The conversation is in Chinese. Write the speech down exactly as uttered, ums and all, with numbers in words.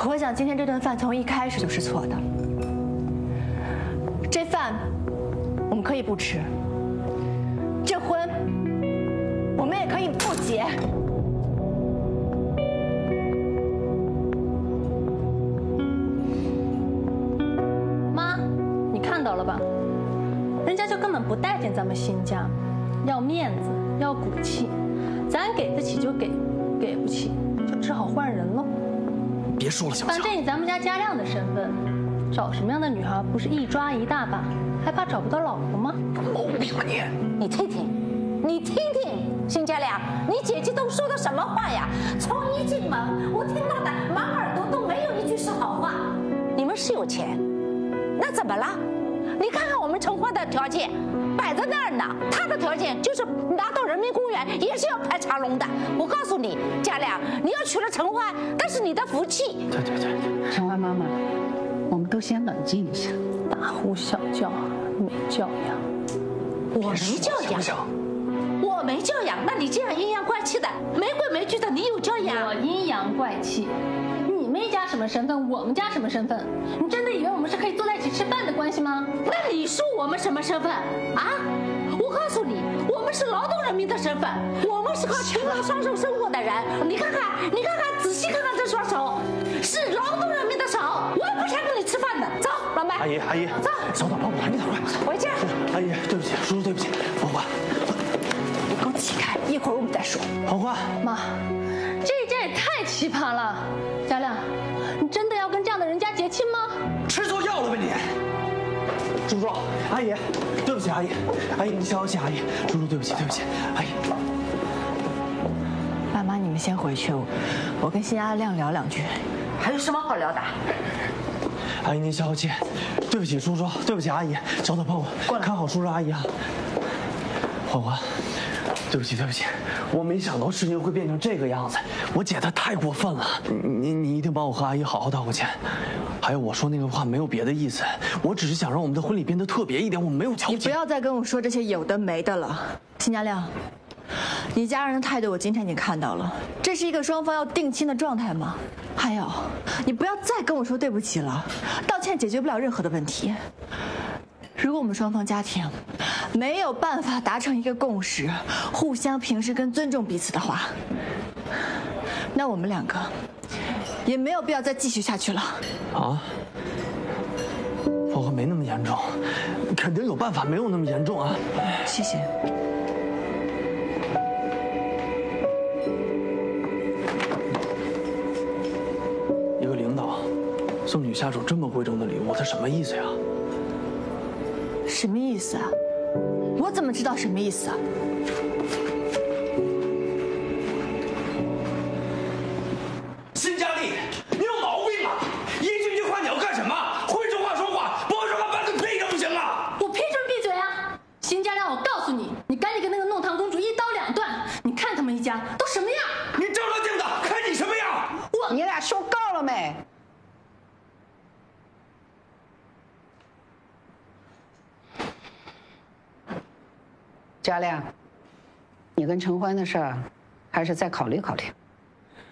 我想今天这顿饭从一开始就是错的。这饭我们可以不吃，这婚我们也可以不结。 妈，你看到了吧？人家就根本不待见咱们新家，要面子，要骨气，咱给得起就给，给不起就只好换人喽。 别说了，小强。 反正以咱们家家亮的身份，找什么样的女孩不是一抓一大把，还怕找不到老婆吗？ 毛病吧你！ 你听听，你听听，辛家亮，你姐姐都说的什么话呀？从一进门，我听到的满耳朵都没有一句是好话。你们是有钱，那怎么了？你看看我们陈欢的条件，摆在那儿呢。他的条件就是拿到人民公园也是要排长龙的。我告诉你，家亮，你要娶了陈欢，那是你的福气。 对对对， 陈欢妈妈，我们都先冷静一下。 大呼小叫，没教养。 我没教养，我没教养。那你这样阴阳怪气的，没规没矩的，你有教养？ 我阴阳怪气。你妹家什么身份？我们家什么身份？你真的以为我们是可以坐在一起吃饭的关系吗？ 那你说我们什么身份啊？我告诉你，我们是劳动人民的身份，我们是靠勤劳双手生活的人。你看看，你看看，仔细看看这双手，是劳动人民的手。我也不想跟你吃饭的。走，老麦。 阿姨，阿姨， 走， 小党帮我，你等会儿。 回家。 阿姨，对不起，叔叔对不起，黄花。 你给我起开，一会儿我们再说。 黄花， 妈，这件也太奇葩了。佳亮，你真的要跟这样的人家结亲吗？ 吃错药了吧你？叔叔，阿姨，对不起，阿姨，阿姨你消气，阿姨，叔叔对不起，对不起，阿姨。 爸妈，你们先回去，我我跟辛阿亮聊两句。 还有什么好聊的？ 阿姨您消气，对不起叔叔，对不起阿姨，小党帮我看好叔叔阿姨啊。欢欢，对不起对不起，我没想到事情会变成这个样子，我姐她太过分了，你你一定帮我和阿姨好好道个歉。还有我说那个话没有别的意思，我只是想让我们的婚礼变得特别一点，我们没有瞧不起。 你不要再跟我说这些有的没的了，辛家亮，你家人的态度我今天已经看到了，这是一个双方要定亲的状态吗？还有，你不要再跟我说对不起了，道歉解决不了任何的问题。如果我们双方家庭没有办法达成一个共识，互相平视跟尊重彼此的话，那我们两个也没有必要再继续下去了。 啊？芳华没那么严重，肯定有办法，没有那么严重啊。 谢谢。 一个领导送女下属这么贵重的礼物，他什么意思呀？ 什么意思啊？我怎么知道什么意思啊？ 辛佳丽，你有毛病啊！一句句话你要干什么？会说话说话，不会说话把嘴闭上不行吗？ 我凭什么闭嘴啊？辛家亮，我告诉你，你赶紧跟那个弄堂公主一刀两断！你看他们一家都什么样？ 你照照镜子，看你什么样！ 我，你俩说够了没？佳亮，你跟陈欢的事儿，还是再考虑考虑。